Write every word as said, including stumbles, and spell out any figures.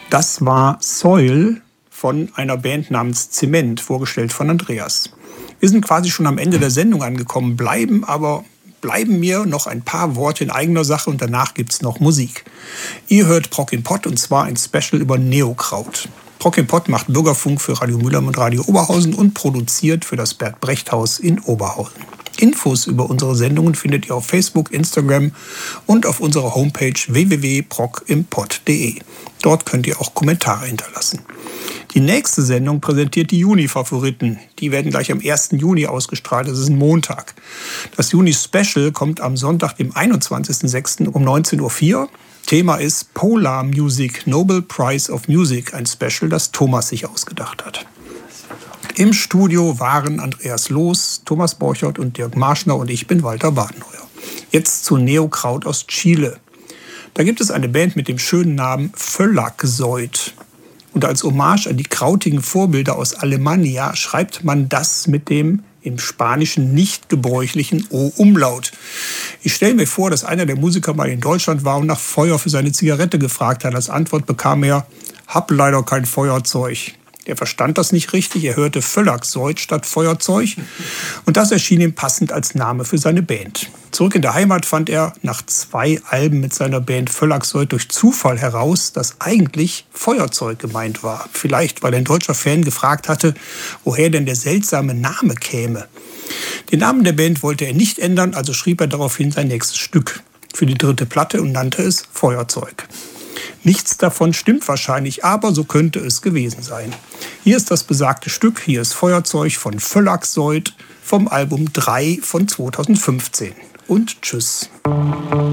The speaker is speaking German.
Das war Soil von einer Band namens Zement, vorgestellt von Andreas. Wir sind quasi schon am Ende der Sendung angekommen, bleiben aber bleiben mir noch ein paar Worte in eigener Sache und danach gibt's noch Musik. Ihr hört Prok im Pott und zwar ein Special über Neokraut. Prok im Pott macht Bürgerfunk für Radio Mülheim und Radio Oberhausen und produziert für das Bert Brecht Haus in Oberhausen. Infos über unsere Sendungen findet ihr auf Facebook, Instagram und auf unserer Homepage w w w punkt prok im pott punkt de. Dort könnt ihr auch Kommentare hinterlassen. Die nächste Sendung präsentiert die Juni-Favoriten. Die werden gleich am ersten Juni ausgestrahlt. Das ist ein Montag. Das Juni-Special kommt am Sonntag, dem einundzwanzigsten sechsten um neunzehn Uhr vier. Thema ist Polar Music, Nobel Prize of Music. Ein Special, das Thomas sich ausgedacht hat. Im Studio waren Andreas Loos, Thomas Borchert und Dirk Marschner und ich bin Walter Badenheuer. Jetzt zu Neokraut aus Chile. Da gibt es eine Band mit dem schönen Namen Völlaksoid. Und als Hommage an die krautigen Vorbilder aus Alemannia schreibt man das mit dem im Spanischen nicht gebräuchlichen O-Umlaut. Ich stelle mir vor, dass einer der Musiker mal in Deutschland war und nach Feuer für seine Zigarette gefragt hat. Als Antwort bekam er, hab leider kein Feuerzeug. Er verstand das nicht richtig, er hörte Völlaksoid statt Feuerzeug und das erschien ihm passend als Name für seine Band. Zurück in der Heimat fand er nach zwei Alben mit seiner Band Völlaksoid durch Zufall heraus, dass eigentlich Feuerzeug gemeint war. Vielleicht, weil ein deutscher Fan gefragt hatte, woher denn der seltsame Name käme. Den Namen der Band wollte er nicht ändern, also schrieb er daraufhin sein nächstes Stück für die dritte Platte und nannte es Feuerzeug. Nichts davon stimmt wahrscheinlich, aber so könnte es gewesen sein. Hier ist das besagte Stück, hier ist Feuerzeug von Völlaksoid vom Album drei von zweitausendfünfzehn. Und tschüss.